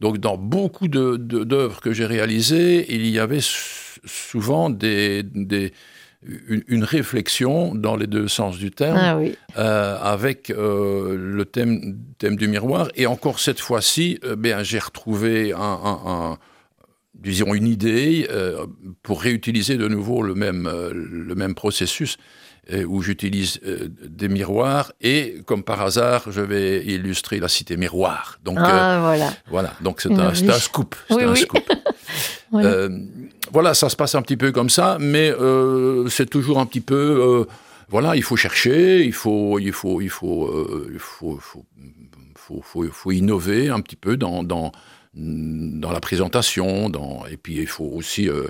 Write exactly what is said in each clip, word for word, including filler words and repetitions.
Donc, dans beaucoup de, de, d'œuvres que j'ai réalisées, il y avait s- souvent des, des, une, une réflexion dans les deux sens du terme, Ah oui. euh, avec euh, le thème, thème du miroir. Et encore cette fois-ci, euh, ben, j'ai retrouvé un, un, un, disons une idée euh, pour réutiliser de nouveau le même, euh, le même processus, euh, où j'utilise euh, des miroirs et, comme par hasard, je vais illustrer la cité miroir. Donc, Ah, euh, voilà. voilà. Donc c'est Une un, c'est un riche- scoop. C'est Oui, un oui. scoop. Voilà. Euh, voilà, ça se passe un petit peu comme ça, mais euh, c'est toujours un petit peu... Euh, voilà, il faut chercher, il faut, il faut, il faut, euh, il faut, faut, faut, faut, faut innover un petit peu dans, dans, dans la présentation, dans, et puis il faut aussi euh,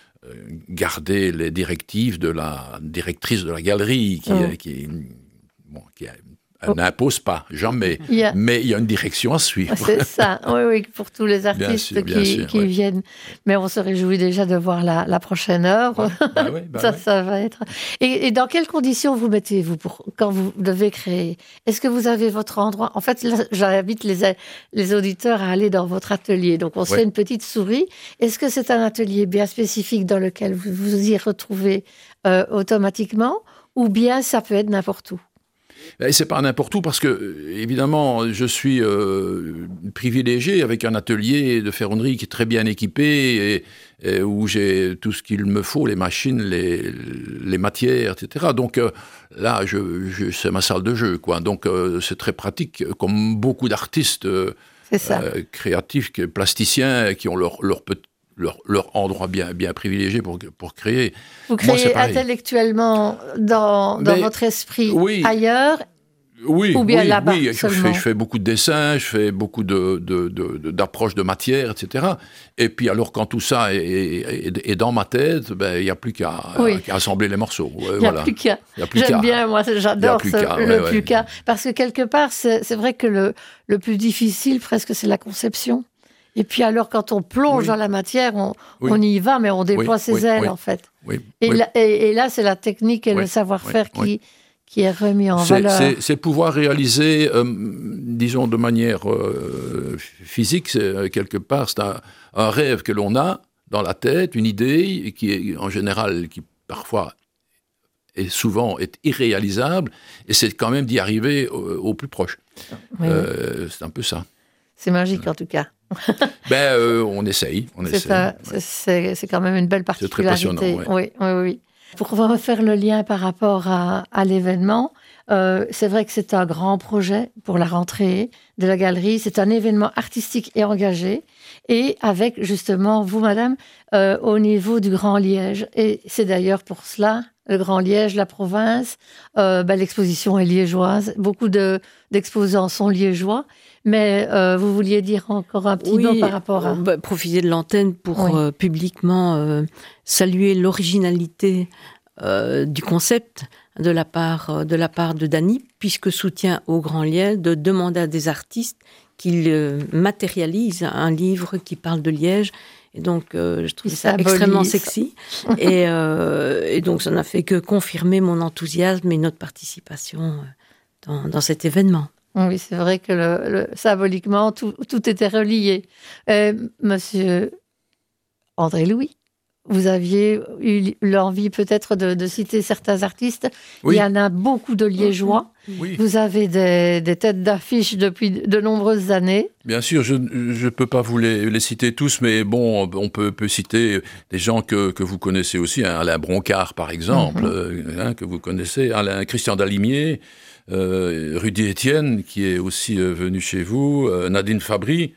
garder les directives de la directrice de la galerie, qui, Oh. qui, bon, qui elle n'impose pas, jamais, Il y a- mais il y a une direction à suivre. C'est ça, oui, oui, pour tous les artistes sûr, bien qui, sûr, qui ouais. viennent. Mais on se réjouit déjà de voir la, la prochaine œuvre. Ouais, bah oui, bah ça, oui. ça va être. Et, et dans quelles conditions vous mettez-vous pour, quand vous devez créer? Est-ce que vous avez votre endroit? En fait, là, j'invite les, les auditeurs à aller dans votre atelier. Donc, on se Ouais. fait une petite souris. Est-ce que c'est un atelier bien spécifique dans lequel vous vous y retrouvez euh, automatiquement? Ou bien ça peut être n'importe où? Et c'est pas n'importe où parce que, évidemment, je suis euh, privilégié avec un atelier de ferronnerie qui est très bien équipé et, et où j'ai tout ce qu'il me faut, les machines, les, les matières, et cetera. Donc euh, là, je, je, c'est ma salle de jeu, quoi. Donc euh, c'est très pratique, comme beaucoup d'artistes euh, C'est ça. euh, créatifs, que- plasticiens, qui ont leur, leur, pe- leur, leur endroit bien, bien privilégié pour, pour créer. Vous Moi, c'est créez pareil. intellectuellement dans, dans Mais, votre esprit oui. ailleurs. Oui, Ou bien oui, là-bas oui. Je seulement. fais, je fais beaucoup de dessins, je fais beaucoup de, de, de, de- d'approches de matière, et cetera. Et puis alors, quand tout ça est, est, est dans ma tête, ben, il n'y a plus qu'à, Oui. qu'à assembler les morceaux. Ouais, Il n'y a voilà. plus qu'à. Il y a plus J'aime qu'à. bien, moi, Il y a j'adore plus ce- qu'à, le ouais, ouais. plus qu'à. Parce que quelque part, c'est, c'est vrai que le, le plus difficile, presque, c'est la conception. Et puis alors, quand on plonge Oui. dans la matière, on, Oui. on y va, mais on déploie Oui, ses oui, ailes, oui. en fait. Oui, Et, oui. là, et, et là, c'est la technique et Oui, le savoir-faire oui, qui, qui est remis en C'est, valeur. c'est, c'est pouvoir réaliser, euh, disons, de manière euh, physique, c'est, euh, quelque part, c'est un, un rêve que l'on a dans la tête, une idée qui est, en général, qui parfois et souvent est irréalisable, et c'est quand même d'y arriver au, au plus proche. Oui, oui. Euh, c'est un peu ça. C'est magique, en tout cas. Ben, euh, on essaye, on C'est, essaye. un- ouais. c'est, c'est- c'est quand même une belle C'est très particularité. passionnant, Oui, oui, oui. Pour refaire le lien par rapport à, à l'événement, euh, c'est vrai que c'est un grand projet pour la rentrée de la galerie. C'est un événement artistique et engagé. Et avec, justement, vous, madame, euh, au niveau du Grand Liège. Et c'est d'ailleurs pour cela, le Grand Liège, la province, euh, ben, l'exposition est liégeoise. Beaucoup de, d'exposants sont liégeois. Mais euh, vous vouliez dire encore un petit Oui, mot par rapport à... euh, bah, profiter de l'antenne pour Oui. euh, publiquement euh, saluer l'originalité euh, du concept de la part euh, de la part de Dany, puisque soutient au Grand Liège de demander à des artistes qu'ils euh, matérialisent un livre qui parle de Liège. Et donc, euh, je trouve Qui ça symbolise. extrêmement sexy. et, euh, et donc, ça n'a fait que confirmer mon enthousiasme et notre participation euh, dans, dans cet événement. Oui, c'est vrai que le, le- symboliquement, tout, tout était relié. Euh, monsieur André Louis, vous aviez eu l'envie peut-être de, de citer certains artistes. Oui. Il y en a beaucoup de Liégeois. Oui, Vous avez des, des têtes d'affiche depuis de nombreuses années. bien sûr, je ne peux pas vous les, les citer tous, mais bon, on peut, peut citer des gens que, que vous connaissez aussi, hein, Alain Broncard, par exemple, Mhm. euh, hein, que vous connaissez, Alain, Christian Dalimier, euh, Rudy Etienne, qui est aussi euh, venu chez vous, euh, Nadine Fabry.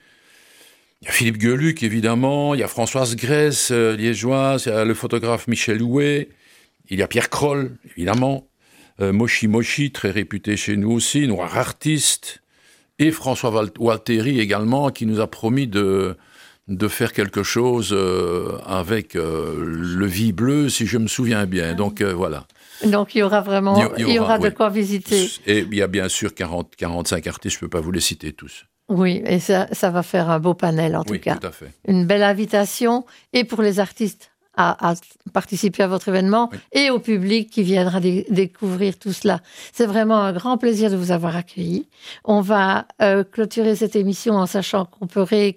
Il y a Philippe Gueluc, évidemment, il y a Françoise Grèce, euh, liégeoise, il y a le photographe Michel Houet, il y a Pierre Kroll, évidemment, euh, Moshi Moshi, très réputé chez nous aussi, noir artiste, et François Val- Walteri également, qui nous a promis de, de faire quelque chose euh, avec euh, le Vie Bleu, si je me souviens bien. Donc euh, voilà. Donc il y aura vraiment Il y a- il y il y aura, aura de oui. quoi visiter. Et il y a bien sûr quarante, quarante-cinq artistes, je ne peux pas vous les citer tous. Oui, et ça, ça va faire un beau panel en Oui, tout cas. tout à fait. Une belle invitation et pour les artistes à, à participer à votre événement Oui. et au public qui viendra dé- découvrir tout cela. C'est vraiment un grand plaisir de vous avoir accueilli. On va euh, clôturer cette émission en sachant qu'on peut réécouter